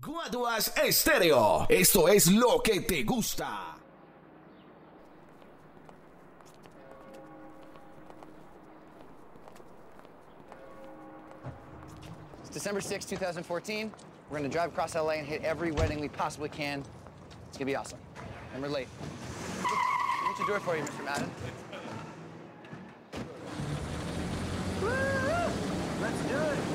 Guaduas Estéreo. Esto es lo que te gusta. It's December 6, 2014. We're gonna drive across LA and hit every wedding we possibly can. It's gonna be awesome. And we're late. What you do it for you, Mr. Madden? Let's do it.